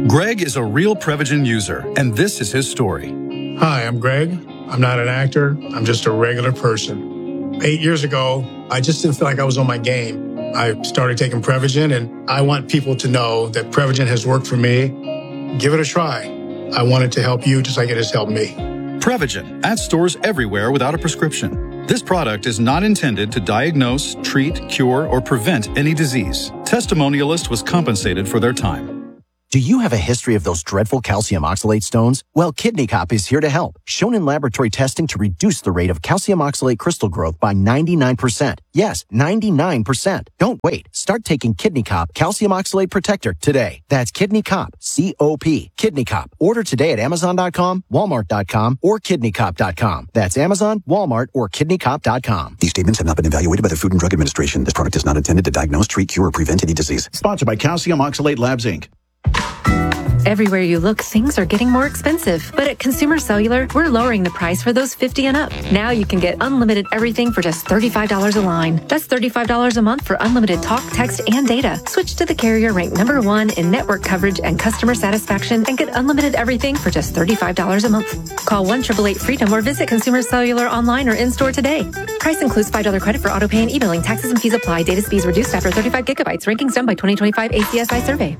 Greg is a real Prevagen user, and this is his story. Hi, I'm Greg. I'm not an actor. I'm just a regular person. 8 years ago, I just didn't feel like I was on my game. I started taking Prevagen, and I want people to know that Prevagen has worked for me. Give it a try. I want it to help you just like it has helped me. Prevagen, at stores everywhere without a prescription. This product is not intended to diagnose, treat, cure, or prevent any disease. Testimonialist was compensated for their time. Do you have a history of those dreadful calcium oxalate stones? Well, Kidney Cop is here to help. Shown in laboratory testing to reduce the rate of calcium oxalate crystal growth by 99%. Yes, 99%. Don't wait. Start taking Kidney Cop Calcium Oxalate Protector today. That's Kidney Cop, C-O-P, Kidney Cop. Order today at Amazon.com, Walmart.com, or KidneyCop.com. That's Amazon, Walmart, or KidneyCop.com. These statements have not been evaluated by the Food and Drug Administration. This product is not intended to diagnose, treat, cure, or prevent any disease. Sponsored by Calcium Oxalate Labs, Inc. Everywhere you look, things are getting more expensive. But at Consumer Cellular, we're lowering the price for those 50 and up. Now you can get unlimited everything for just $35 a line. That's $35 a month for unlimited talk, text, and data. Switch to the carrier ranked #1 in network coverage and customer satisfaction and get unlimited everything for just $35 a month. Call 1-888-FREEDOM or visit Consumer Cellular online or in-store today. Price includes $5 credit for auto pay and e-billing. Taxes and fees apply. Data speeds reduced after 35 gigabytes. Rankings done by 2025 ACSI survey.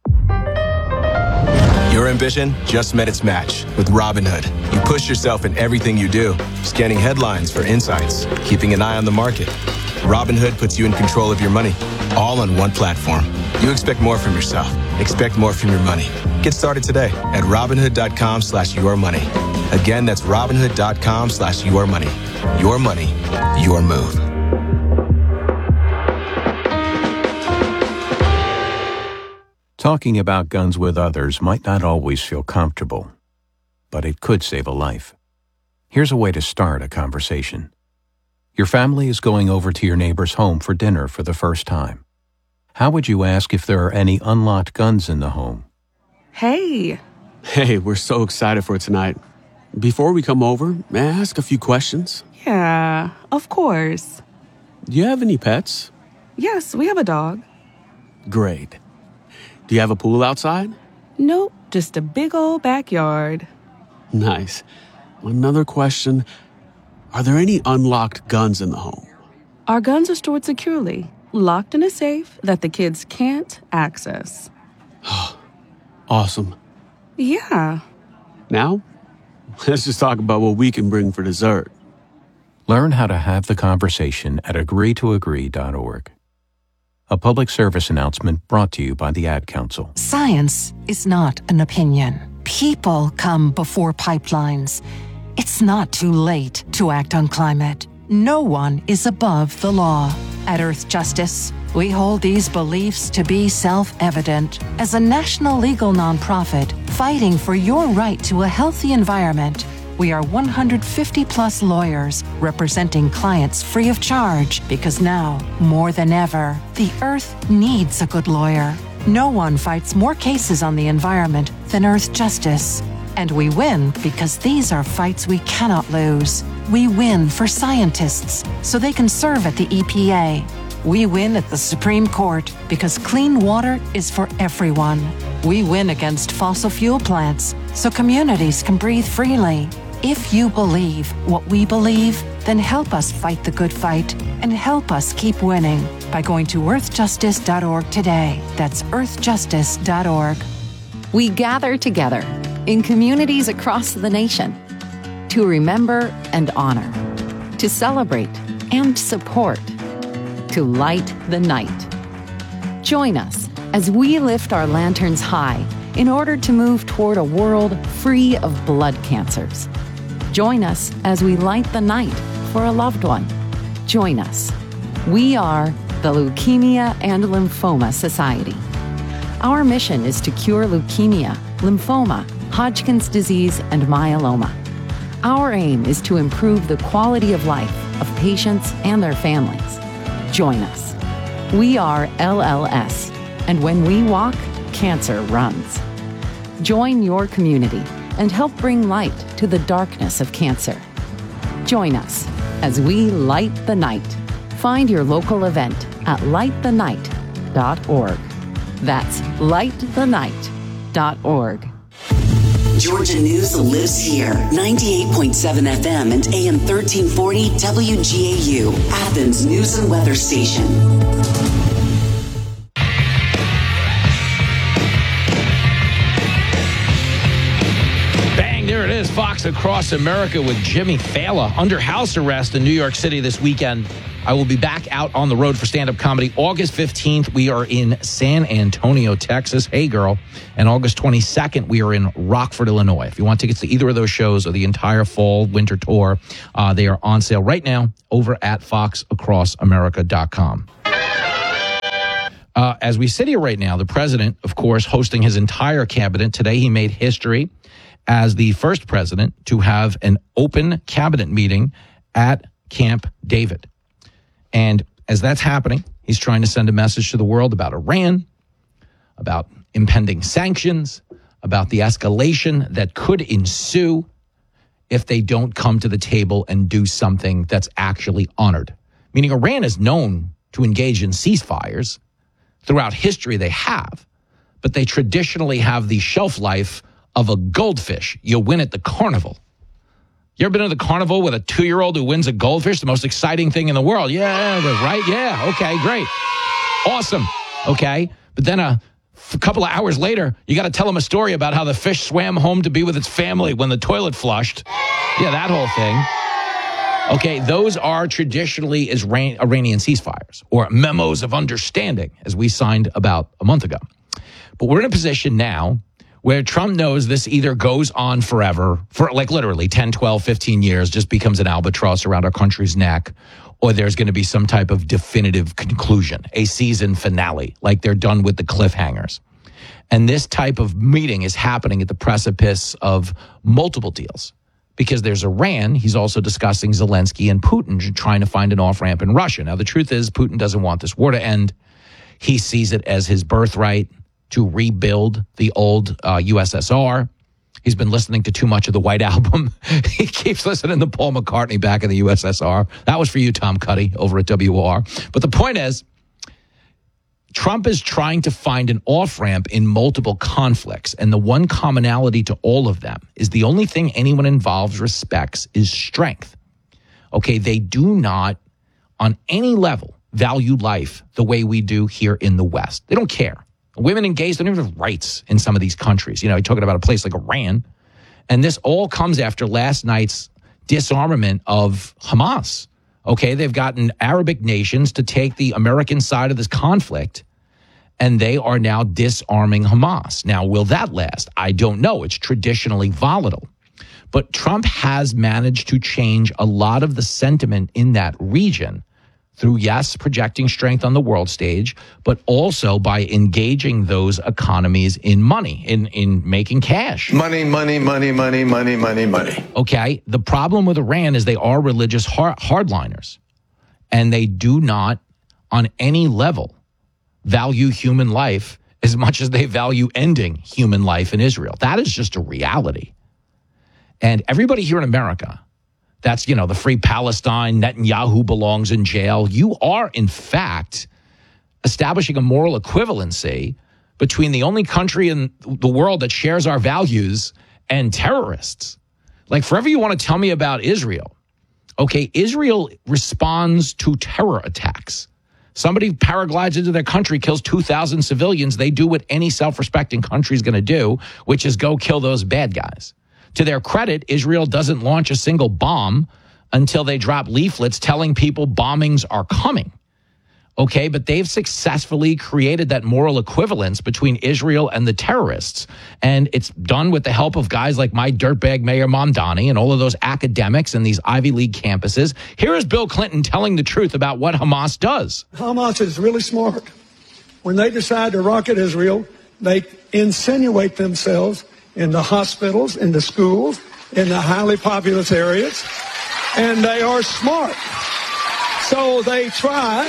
Your ambition just met its match with Robinhood. You push yourself in everything you do, scanning headlines for insights, keeping an eye on the market. Robinhood puts you in control of your money, all on one platform. You expect more from yourself. Expect more from your money. Get started today at Robinhood.com/yourmoney. Again, that's Robinhood.com/yourmoney. Your money, your move. Talking about guns with others might not always feel comfortable, but it could save a life. Here's a way to start a conversation. Your family is going over to your neighbor's home for dinner for the first time. How would you ask if there are any unlocked guns in the home? Hey, we're so excited for tonight. Before we come over, may I ask a few questions? Yeah, of course. Do you have any pets? Yes, we have a dog. Great. Do you have a pool outside? Nope, just a big old backyard. Nice. Another question. Are there any unlocked guns in the home? Our guns are stored securely, locked in a safe that the kids can't access. Awesome. Yeah. Now, let's just talk about what we can bring for dessert. Learn how to have the conversation at agreetoagree.org. A public service announcement brought to you by the Ad Council. Science is not an opinion. People come before pipelines. It's not too late to act on climate. No one is above the law. At Earth Justice, we hold these beliefs to be self-evident. As a national legal nonprofit fighting for your right to a healthy environment, we are 150-plus lawyers representing clients free of charge because now, more than ever, the Earth needs a good lawyer. No one fights more cases on the environment than Earth Justice. And we win because these are fights we cannot lose. We win for scientists so they can serve at the EPA. We win at the Supreme Court because clean water is for everyone. We win against fossil fuel plants so communities can breathe freely. If you believe what we believe, then help us fight the good fight and help us keep winning by going to earthjustice.org today. That's earthjustice.org. We gather together in communities across the nation to remember and honor, to celebrate and support, to light the night. Join us as we lift our lanterns high in order to move toward a world free of blood cancers. Join us as we light the night for a loved one. Join us. We are the Leukemia and Lymphoma Society. Our mission is to cure leukemia, lymphoma, Hodgkin's disease, and myeloma. Our aim is to improve the quality of life of patients and their families. Join us. We are LLS, and when we walk, cancer runs. Join your community and help bring light to the darkness of cancer. Join us as we light the night. Find your local event at lightthenight.org. That's lightthenight.org. georgianews.org. Georgia News lives here. 98.7 FM and AM 1340 WGAU, Athens News and Weather Station. Bang, there it is. Fox Across America with Jimmy Fallon under house arrest in New York City this weekend. I will be back out on the road for stand-up comedy. August 15th, we are in San Antonio, Texas. Hey, girl. And August 22nd, we are in Rockford, Illinois. If you want tickets to either of those shows or the entire fall, winter tour, they are on sale right now over at foxacrossamerica.com. As we sit here right now, the president, of course, hosting his entire cabinet. Today, he made history as the first president to have an open cabinet meeting at Camp David. And as that's happening, he's trying to send a message to the world about Iran, about impending sanctions, about the escalation that could ensue if they don't come to the table and do something that's actually honored. Meaning Iran is known to engage in ceasefires. Throughout history, they have. But they traditionally have the shelf life of a goldfish you win at the carnival. You ever been to the carnival with a 2-year-old who wins a goldfish? The most exciting thing in the world. Yeah, right? Yeah, okay, great. Awesome, okay? But then a couple of hours later, you got to tell them a story about how the fish swam home to be with its family when the toilet flushed. Yeah, that whole thing. Okay, those are traditionally Iranian ceasefires or memos of understanding, as we signed about a month ago. But we're in a position now where Trump knows this either goes on forever, for like literally 10, 12, 15 years, just becomes an albatross around our country's neck, or there's going to be some type of definitive conclusion, a season finale, like they're done with the cliffhangers. And this type of meeting is happening at the precipice of multiple deals. Because there's Iran, he's also discussing Zelensky and Putin trying to find an off-ramp in Russia. Now, the truth is Putin doesn't want this war to end. He sees it as his birthright to rebuild the old USSR. He's been listening to too much of the White Album. He keeps listening to Paul McCartney back in the USSR. That was for you, Tom Cuddy, over at WOR. But the point is, Trump is trying to find an off-ramp in multiple conflicts. And the one commonality to all of them is the only thing anyone involved respects is strength. Okay, they do not, on any level, value life the way we do here in the West. They don't care. Women and gays don't even have rights in some of these countries. You know, you're talking about a place like Iran. And this all comes after last night's disarmament of Hamas. Okay, they've gotten Arabic nations to take the American side of this conflict, and they are now disarming Hamas. Now, will that last? I don't know. It's traditionally volatile. But Trump has managed to change a lot of the sentiment in that region through, yes, projecting strength on the world stage, but also by engaging those economies in money, in making cash. Money, money, money, money, money, money, money. Okay, the problem with Iran is they are religious hardliners, and they do not, on any level, value human life as much as they value ending human life in Israel. That is just a reality. And everybody here in America, that's, you know, the Free Palestine, Netanyahu belongs in jail. You are, in fact, establishing a moral equivalency between the only country in the world that shares our values and terrorists. Like, forever you want to tell me about Israel. Okay, Israel responds to terror attacks. Somebody paraglides into their country, kills 2,000 civilians. They do what any self-respecting country is going to do, which is go kill those bad guys. To their credit, Israel doesn't launch a single bomb until they drop leaflets telling people bombings are coming. Okay, but they've successfully created that moral equivalence between Israel and the terrorists. And it's done with the help of guys like my dirtbag Mayor Mamdani and all of those academics and these Ivy League campuses. Here is Bill Clinton telling the truth about what Hamas does. Hamas is really smart. When they decide to rocket Israel, they insinuate themselves in the hospitals, in the schools, in the highly populous areas, and they are smart. So they try.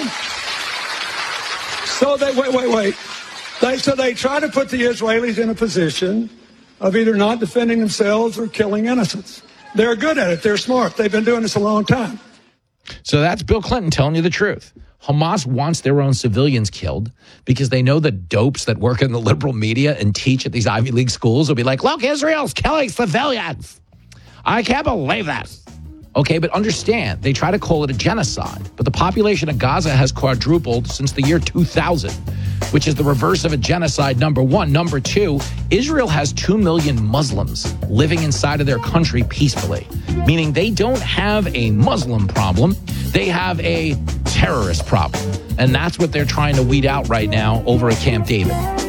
So they wait. They try to put the Israelis in a position of either not defending themselves or killing innocents. They're good at it. They're smart. They've been doing this a long time. So that's Bill Clinton telling you the truth. Hamas wants their own civilians killed because they know the dopes that work in the liberal media and teach at these Ivy League schools will be like, look, Israel's killing civilians. I can't believe that. Okay, but understand, they try to call it a genocide, but the population of Gaza has quadrupled since the year 2000, which is the reverse of a genocide, number one. Number two, Israel has 2 million Muslims living inside of their country peacefully, meaning they don't have a Muslim problem, they have a terrorist problem. And that's what they're trying to weed out right now over at Camp David.